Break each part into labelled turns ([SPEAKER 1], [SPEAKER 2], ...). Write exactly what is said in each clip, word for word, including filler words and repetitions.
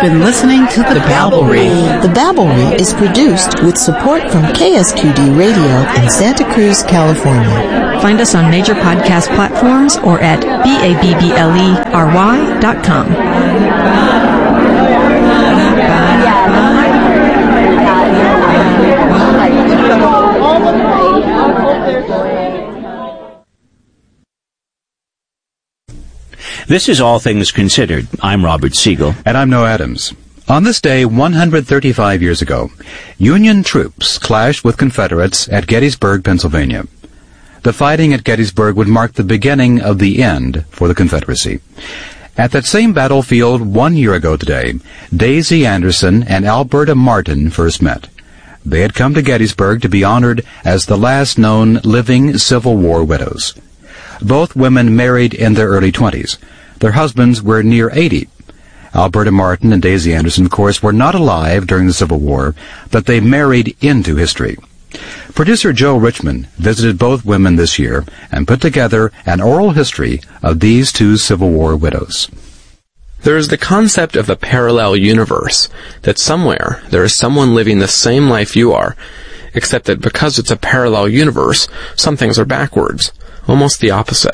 [SPEAKER 1] been listening to The Babblery.
[SPEAKER 2] The Babblery is produced with support from K S Q D Radio in Santa Cruz, California.
[SPEAKER 3] Find us on major podcast platforms or at B A B B L E R Y dot com.
[SPEAKER 4] This is All Things Considered. I'm Robert Siegel.
[SPEAKER 5] And I'm Noah Adams. On this day, one hundred thirty-five years ago, Union troops clashed with Confederates at Gettysburg, Pennsylvania. The fighting at Gettysburg would mark the beginning of the end for the Confederacy. At that same battlefield one year ago today, Daisy Anderson and Alberta Martin first met. They had come to Gettysburg to be honored as the last known living Civil War widows. Both women married in their early twenties. Their husbands were near eighty. Alberta Martin and Daisy Anderson, of course, were not alive during the Civil War, but they married into history. Producer Joe Richmond visited both women this year and put together an oral history of these two Civil War widows.
[SPEAKER 6] There is the concept of a parallel universe, that somewhere there is someone living the same life you are, except that because it's a parallel universe, some things are backwards, almost the opposite.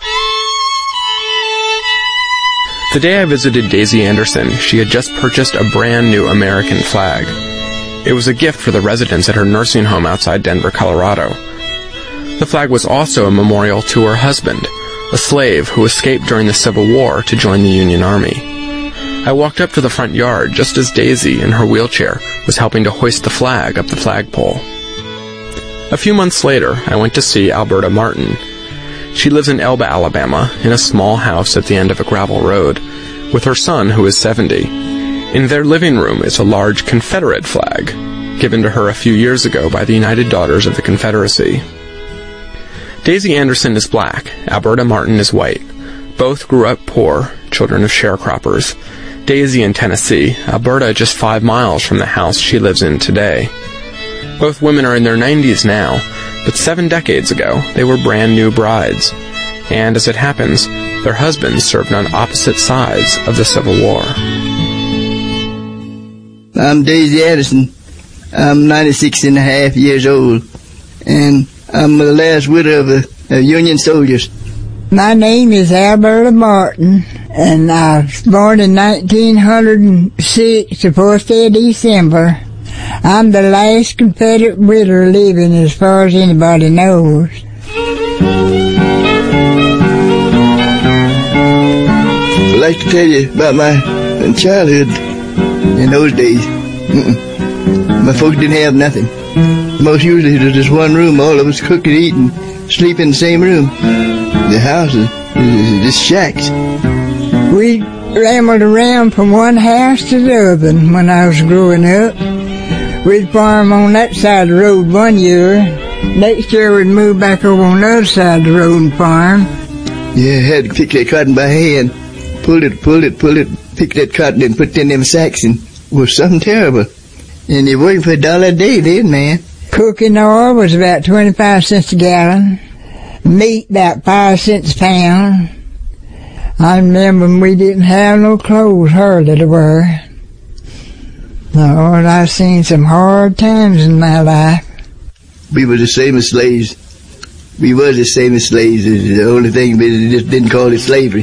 [SPEAKER 6] The day I visited Daisy Anderson, she had just purchased a brand new American flag. It was a gift for the residents at her nursing home outside Denver, Colorado. The flag was also a memorial to her husband, a slave who escaped during the Civil War to join the Union Army. I walked up to the front yard just as Daisy, in her wheelchair, was helping to hoist the flag up the flagpole. A few months later, I went to see Alberta Martin. She lives in Elba, Alabama, in a small house at the end of a gravel road, with her son, who is seventy. In their living room is a large Confederate flag, given to her a few years ago by the United Daughters of the Confederacy. Daisy Anderson is black, Alberta Martin is white. Both grew up poor, children of sharecroppers. Daisy in Tennessee, Alberta just five miles from the house she lives in today. Both women are in their nineties now, but seven decades ago, they were brand new brides. And as it happens, their husbands served on opposite sides of the Civil War.
[SPEAKER 7] I'm Daisy Anderson. I'm ninety-six and a half years old, and I'm the last widow of, a, of Union soldiers.
[SPEAKER 8] My name is Alberta Martin, and I was born in nineteen oh six, the fourth day of December. I'm the last Confederate widow living as far as anybody knows.
[SPEAKER 7] I'd like to tell you about my childhood in those days. Mm-mm. My folks didn't have nothing. Most usually there was just one room, all of us cook and eat and sleep in the same room. The house is, is just shacks.
[SPEAKER 8] We rambled around from one house to the other when I was growing up. We'd farm on that side of the road one year. Next year we'd move back over on the other side of the road and farm.
[SPEAKER 7] Yeah, I had to pick that cotton by hand. Pull it, pull it, pull it, pick that cotton and put it in them sacks, and it was something terrible. And you're working for a dollar a day then, man.
[SPEAKER 8] Cooking oil was about twenty-five cents a gallon. Meat about five cents a pound. I remember when we didn't have no clothes hardly to wear. Lord, I've seen some hard times in my life.
[SPEAKER 7] We were the same as slaves. We was the same as slaves. The only thing, we just didn't call it slavery.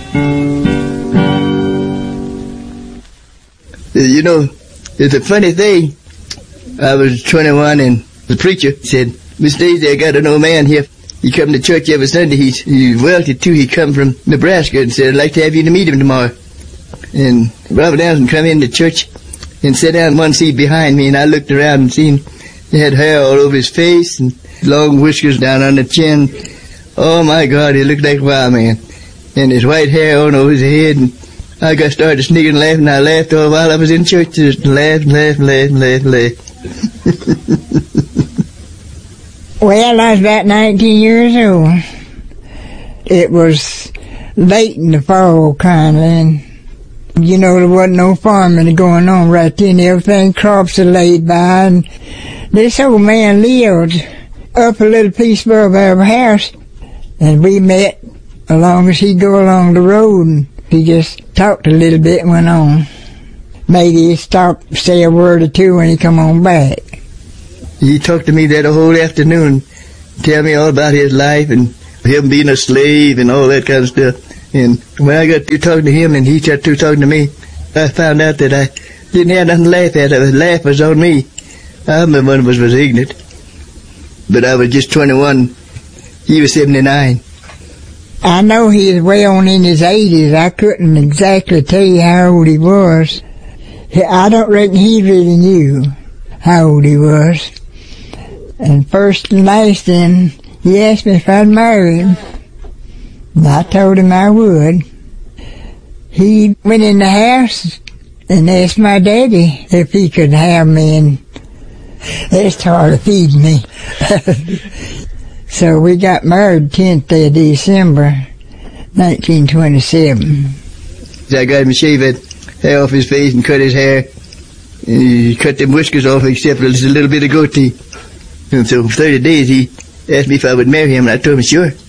[SPEAKER 7] You know, it's a funny thing. I was twenty-one, and the preacher said, "Miss Daisy, I got an old man here. He come to church every Sunday. He's, he's wealthy, too. He come from Nebraska and said, I'd like to have you to meet him tomorrow." And Robert Anderson come into church and sat down in one seat behind me, and I looked around and seen he had hair all over his face and long whiskers down on the chin. Oh, my God, he looked like a wild man. And his white hair on over his head, and I got started sniggering and laughing. I laughed all while I was in church, just laughed, laughed, laughed, laughed, laughed.
[SPEAKER 8] Well, I was about nineteen years old. It was late in the fall, kind of, and, you know, there wasn't no farming going on right then. Everything, crops are laid by, and this old man lived up a little piece above our house, and we met as long as he'd go along the road, and he just talked a little bit and went on. maybe stop, say a word or two when he come on back.
[SPEAKER 7] He talked to me that whole afternoon, tell me all about his life and him being a slave and all that kind of stuff. And when I got through talking to him and he got through talking to me, I found out that I didn't have nothing to laugh at. The laugh was on me. I'm the one who was, was ignorant. But I was just twenty-one. He was seventy-nine.
[SPEAKER 8] I know he's way on in his eighties. I couldn't exactly tell you how old he was. I don't reckon he really knew how old he was. And first and last then, he asked me if I'd marry him. And I told him I would. He went in the house and asked my daddy if he could have me, and they started feeding me. So we got married tenth day of December, nineteen twenty-seven.
[SPEAKER 7] I got him shaved hair off his face and cut his hair. And he cut them whiskers off except for just a little bit of goatee. And so for thirty days he asked me if I would marry him, and I told him sure.